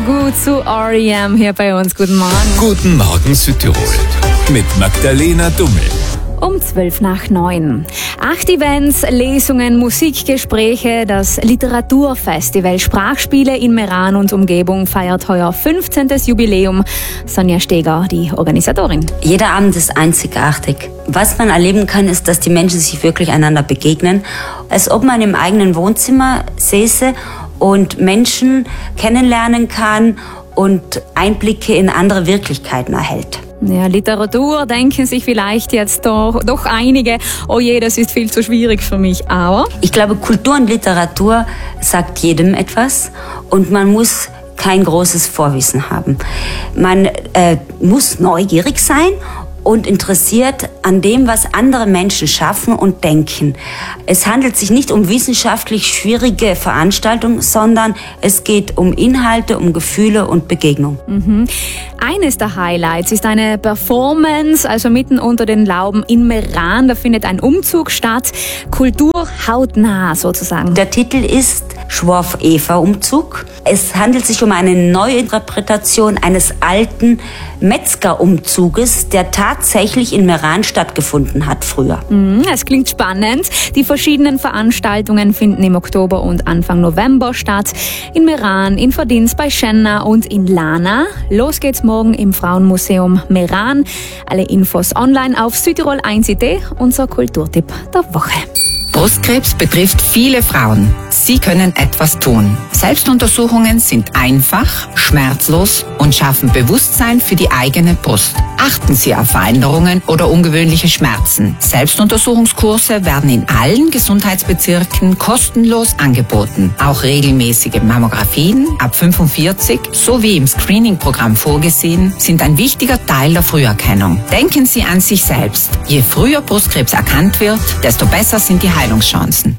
gut zu R.E.M. hier bei uns. Guten Morgen. Guten Morgen Südtirol mit Magdalena Dummel. Um 8:12. 8 Events, Lesungen, Musikgespräche, das Literaturfestival Sprachspiele in Meran und Umgebung feiert heuer 15. Jubiläum. Sonja Steger, die Organisatorin. Jeder Abend ist einzigartig. Was man erleben kann, ist, dass die Menschen sich wirklich einander begegnen, als ob man im eigenen Wohnzimmer säße und Menschen kennenlernen kann und Einblicke in andere Wirklichkeiten erhält. Ja, Literatur denken sich vielleicht jetzt doch einige, oh je, das ist viel zu schwierig für mich, aber... Ich glaube, Kultur und Literatur sagt jedem etwas und man muss kein großes Vorwissen haben. Man muss neugierig sein und interessiert an dem, was andere Menschen schaffen und denken. Es handelt sich nicht um wissenschaftlich schwierige Veranstaltungen, sondern es geht um Inhalte, um Gefühle und Begegnung. Eines der Highlights ist eine Performance, also mitten unter den Lauben in Meran. Da findet ein Umzug statt. Kultur hautnah sozusagen. Der Titel ist Schworf-Eva-Umzug. Es handelt sich um eine Neuinterpretation eines alten Metzgerumzuges, der tatsächlich in Meran stattgefunden hat früher. Es klingt spannend. Die verschiedenen Veranstaltungen finden im Oktober und Anfang November statt. In Meran, in Verdins bei Schenna und in Lana. Los geht's morgen im Frauenmuseum Meran. Alle Infos online auf Südtirol 1.it, unser Kulturtipp der Woche. Brustkrebs betrifft viele Frauen. Sie können etwas tun. Selbstuntersuchungen sind einfach, schmerzlos und schaffen Bewusstsein für die eigene Brust. Achten Sie auf Veränderungen oder ungewöhnliche Schmerzen. Selbstuntersuchungskurse werden in allen Gesundheitsbezirken kostenlos angeboten. Auch regelmäßige Mammographien ab 45 sowie im Screening-Programm vorgesehen sind ein wichtiger Teil der Früherkennung. Denken Sie an sich selbst. Je früher Brustkrebs erkannt wird, desto besser sind die Heilungschancen.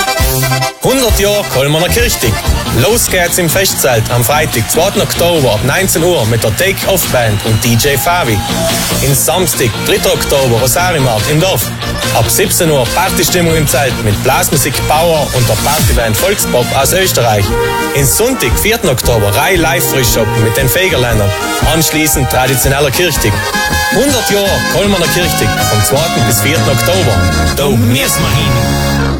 100 Jahre Kolmaner Kirchtig. Los geht's im Festzelt am Freitag, 2. Oktober ab 19 Uhr mit der Take-Off-Band und DJ Fabi. In Samstag, 3. Oktober, Rosarimarkt im Dorf. Ab 17 Uhr Partystimmung im Zelt mit Blasmusik Power und der Partyband Volkspop aus Österreich. In Sonntag, 4. Oktober, Rai Live-Frischshoppen mit den Fegerländern. Anschließend traditioneller Kirchtig. 100 Jahre Kolmaner Kirchtig vom 2. bis 4. Oktober. Da müssen wir hin.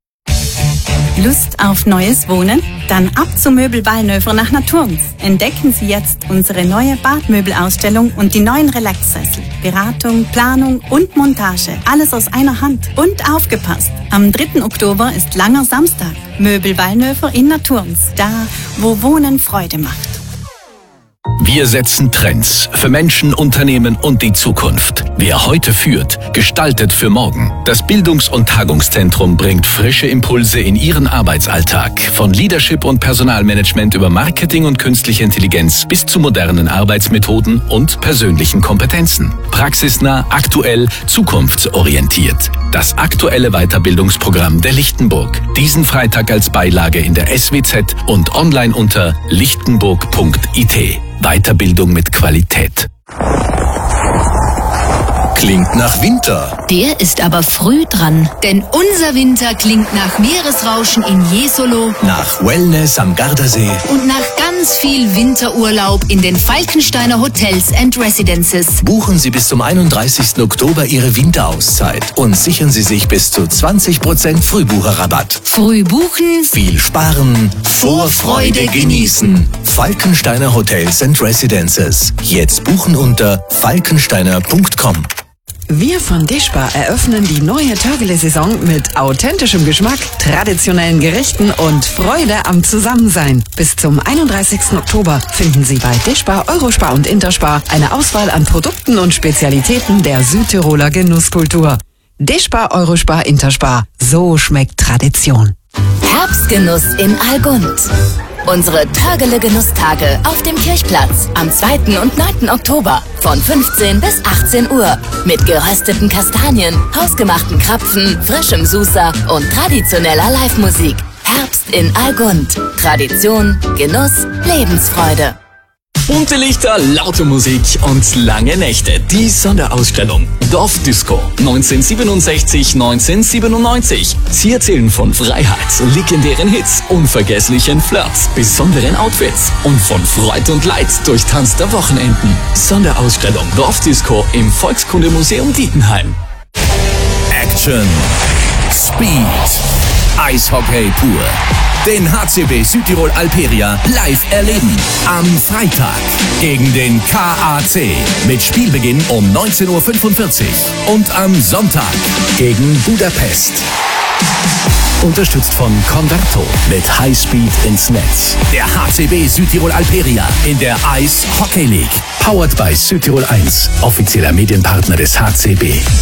Lust auf neues Wohnen? Dann ab zum Möbel Wallnöfer nach Naturns. Entdecken Sie jetzt unsere neue Badmöbelausstellung und die neuen Relaxsessel. Beratung, Planung und Montage. Alles aus einer Hand. Und aufgepasst! Am 3. Oktober ist langer Samstag. Möbel Wallnöfer in Naturns. Da, wo Wohnen Freude macht. Wir setzen Trends für Menschen, Unternehmen und die Zukunft. Wer heute führt, gestaltet für morgen. Das Bildungs- und Tagungszentrum bringt frische Impulse in Ihren Arbeitsalltag. Von Leadership und Personalmanagement über Marketing und künstliche Intelligenz bis zu modernen Arbeitsmethoden und persönlichen Kompetenzen. Praxisnah, aktuell, zukunftsorientiert. Das aktuelle Weiterbildungsprogramm der Lichtenburg. Diesen Freitag als Beilage in der SWZ und online unter lichtenburg.it. Weiterbildung mit Qualität. Klingt nach Winter. Der ist aber früh dran, denn unser Winter klingt nach Meeresrauschen in Jesolo, Nach Wellness am Gardasee. und nach ganz viel Winterurlaub in den Falkensteiner Hotels and Residences. Buchen Sie bis zum 31. Oktober Ihre Winterauszeit und sichern Sie sich bis zu 20% Frühbucherrabatt. Früh buchen, Viel sparen, Vorfreude genießen. Falkensteiner Hotels and Residences. Jetzt buchen unter falkensteiner.com. Wir von Deschpa eröffnen die neue Törgele-Saison mit authentischem Geschmack, traditionellen Gerichten und Freude am Zusammensein. Bis zum 31. Oktober finden Sie bei Deschpa, Eurospar und Interspar eine Auswahl an Produkten und Spezialitäten der Südtiroler Genusskultur. Deschpa, Eurospar, Interspar. So schmeckt Tradition. Herbstgenuss in Algund. Unsere Törgele-Genusstage auf dem Kirchplatz am 2. und 9. Oktober von 15 bis 18 Uhr mit gerösteten Kastanien, hausgemachten Krapfen, frischem Susa und traditioneller Live-Musik. Herbst in Algund. Tradition, Genuss, Lebensfreude. Bunte Lichter, laute Musik und lange Nächte. Die Sonderausstellung Dorfdisco 1967-1997. Sie erzählen von Freiheit, legendären Hits, unvergesslichen Flirts, besonderen Outfits und von Freud und Leid durch Tanz der Wochenenden. Sonderausstellung Dorfdisco im Volkskundemuseum Dietenheim. Action, Speed, Eishockey pur. Den HCB Südtirol Alperia live erleben. Am Freitag gegen den KAC mit Spielbeginn um 19:45 Uhr. Und am Sonntag gegen Budapest. Unterstützt von Converto mit Highspeed ins Netz. Der HCB Südtirol Alperia in der Eis Hockey League. Powered by Südtirol 1, offizieller Medienpartner des HCB.